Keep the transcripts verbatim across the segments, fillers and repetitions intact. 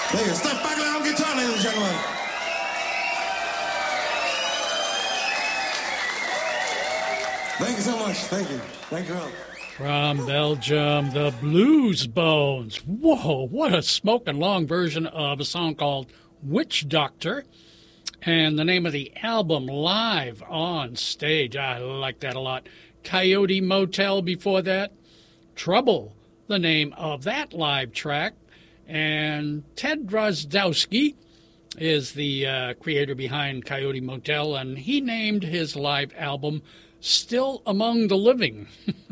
Thank you. Steph Buckley on guitar, ladies and gentlemen. Thank you so much. Thank you. Thank you all. From Belgium, the Blues Bones. Whoa, what a smoking long version of a song called Witch Doctor. And the name of the album, Live on Stage. I like that a lot. Coyote Motel before that. Trouble, the name of that live track. And Ted Drozdowski is the uh, creator behind Coyote Motel, and he named his live album Still Among the Living.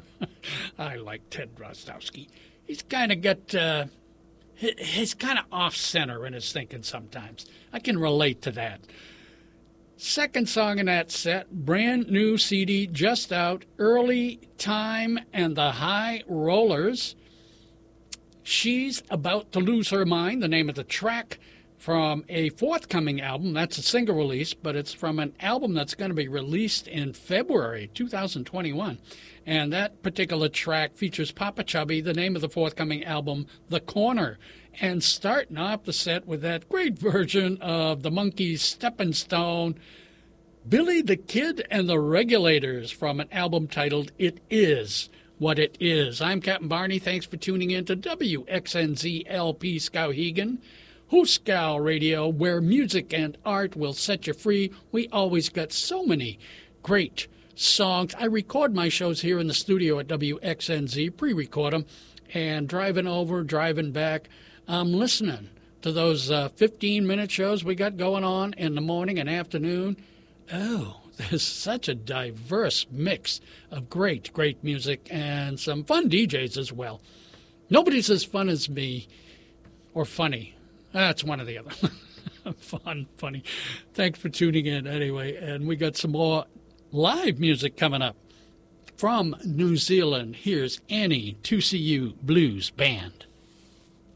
I like Ted Drozdowski. He's kind of got, uh, he's kind of off-center in his thinking sometimes. I can relate to that. Second song in that set, brand new C D just out, Early Time and the High Rollers. She's About to Lose Her Mind, the name of the track, from a forthcoming album. That's a single release, but it's from an album that's going to be released in February two thousand twenty-one. And that particular track features Papa Chubby, the name of the forthcoming album, The Corner. And starting off the set with that great version of the Monkees' Steppin' Stone, Billy the Kid and the Regulators, from an album titled It Is What It Is. I'm Captain Barney. Thanks for tuning in to W X N Z L P Skowhegan, Hooskow Radio, where music and art will set you free. We always got so many great songs. I record my shows here in the studio at W X N Z, pre-record them, and driving over, driving back, I'm listening to those uh, fifteen-minute shows we got going on in the morning and afternoon. Oh, there's such a diverse mix of great, great music and some fun D Js as well. Nobody's as fun as me, or funny. That's one or the other. Fun, funny. Thanks for tuning in anyway. And we got some more live music coming up. From New Zealand, here's Annie two C U Blues Band.